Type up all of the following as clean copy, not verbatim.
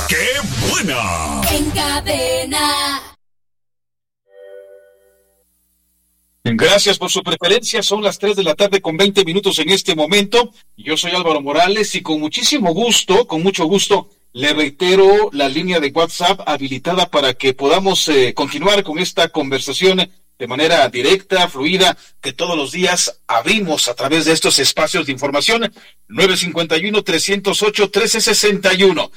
¡Qué buena! En Cadena. Gracias por su preferencia. Son las 3 de la tarde con 20 minutos en este momento. Yo soy Álvaro Morales y con mucho gusto, le reitero la línea de WhatsApp habilitada para que podamos continuar con esta conversación de manera directa, fluida, que todos los días abrimos a través de estos espacios de información. 951-308-1361.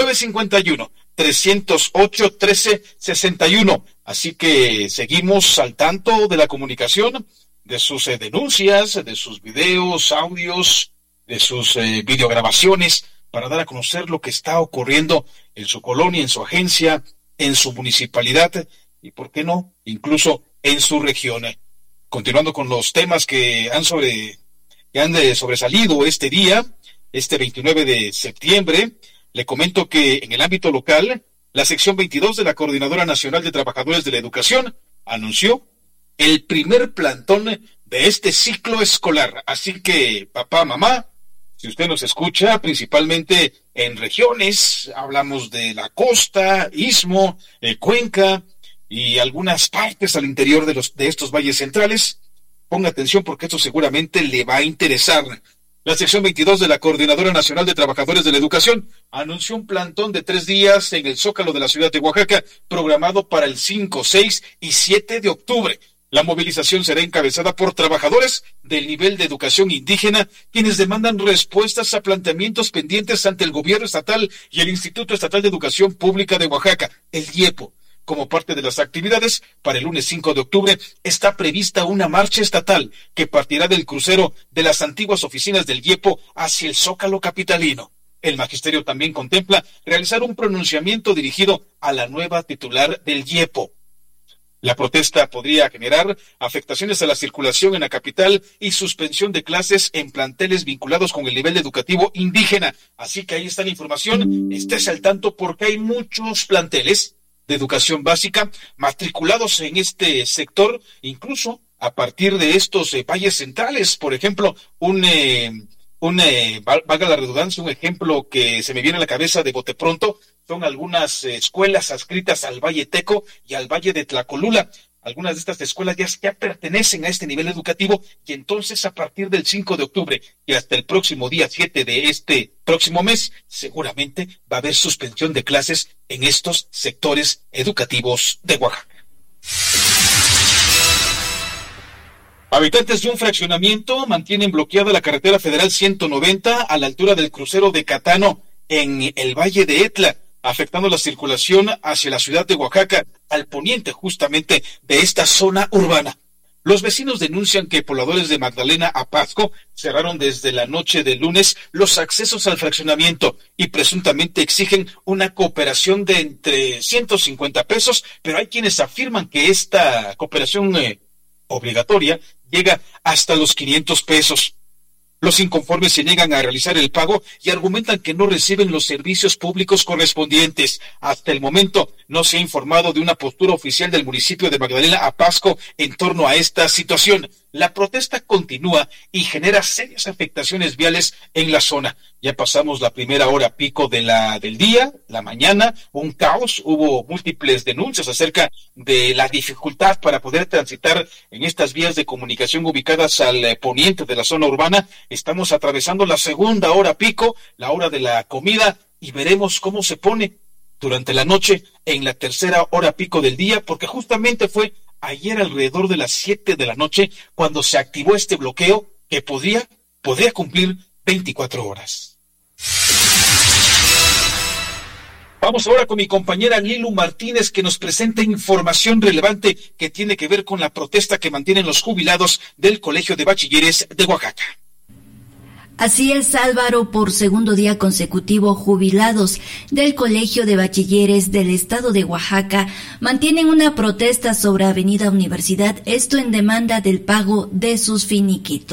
951-308-1361. Así que seguimos al tanto de la comunicación, de sus denuncias, de sus videos, audios, de sus videograbaciones, para dar a conocer lo que está ocurriendo en su colonia, en su agencia, en su municipalidad y, ¿por qué no?, incluso en su región. Continuando con los temas que han sobresalido este día, este 29 de septiembre, le comento que en el ámbito local, la sección 22 de la Coordinadora Nacional de Trabajadores de la Educación anunció el primer plantón de este ciclo escolar. Así que, papá, mamá, si usted nos escucha, principalmente en regiones, hablamos de la costa, istmo, cuenca y algunas partes al interior de estos valles centrales, ponga atención porque esto seguramente le va a interesar. La sección 22 de la Coordinadora Nacional de Trabajadores de la Educación anunció un plantón de 3 días en el Zócalo de la ciudad de Oaxaca, programado para el 5, 6 y 7 de octubre. La movilización será encabezada por trabajadores del nivel de educación indígena, quienes demandan respuestas a planteamientos pendientes ante el gobierno estatal y el Instituto Estatal de Educación Pública de Oaxaca, el IEPO. Como parte de las actividades, para el lunes 5 de octubre está prevista una marcha estatal que partirá del crucero de las antiguas oficinas del IEPO hacia el Zócalo capitalino. El magisterio también contempla realizar un pronunciamiento dirigido a la nueva titular del IEPO. La protesta podría generar afectaciones a la circulación en la capital y suspensión de clases en planteles vinculados con el nivel educativo indígena. Así que ahí está la información, estés al tanto porque hay muchos planteles de educación básica matriculados en este sector, incluso a partir de estos valles centrales. Por ejemplo, valga la redundancia, un ejemplo que se me viene a la cabeza de bote pronto, son algunas escuelas adscritas al Valle Teco y al Valle de Tlacolula. Algunas de estas escuelas ya pertenecen a este nivel educativo y entonces a partir del 5 de octubre y hasta el próximo día 7 de este próximo mes, seguramente va a haber suspensión de clases en estos sectores educativos de Oaxaca. Habitantes de un fraccionamiento mantienen bloqueada la carretera federal 190 a la altura del crucero de Catano en el Valle de Etla, afectando la circulación hacia la ciudad de Oaxaca, al poniente justamente de esta zona urbana. Los vecinos denuncian que pobladores de Magdalena a Pasco cerraron desde la noche del lunes los accesos al fraccionamiento y presuntamente exigen una cooperación de entre 150 pesos, pero hay quienes afirman que esta cooperación obligatoria llega hasta los 500 pesos. Los inconformes se niegan a realizar el pago y argumentan que no reciben los servicios públicos correspondientes. Hasta el momento no se ha informado de una postura oficial del municipio de Magdalena a Pasco en torno a esta situación. La protesta continúa y genera serias afectaciones viales en la zona. Ya pasamos la primera hora pico del día, la mañana, un caos. Hubo múltiples denuncias acerca de la dificultad para poder transitar en estas vías de comunicación ubicadas al poniente de la zona urbana. Estamos atravesando la segunda hora pico, la hora de la comida, y veremos cómo se pone durante la noche en la tercera hora pico del día, porque justamente fue ayer alrededor de las 7 de la noche cuando se activó este bloqueo que podría cumplir 24 horas. Vamos ahora con mi compañera Lilu Martínez, que nos presenta información relevante que tiene que ver con la protesta que mantienen los jubilados del Colegio de Bachilleres de Oaxaca. Así es, Álvaro, por segundo día consecutivo, jubilados del Colegio de Bachilleres del Estado de Oaxaca mantienen una protesta sobre Avenida Universidad, esto en demanda del pago de sus finiquitos.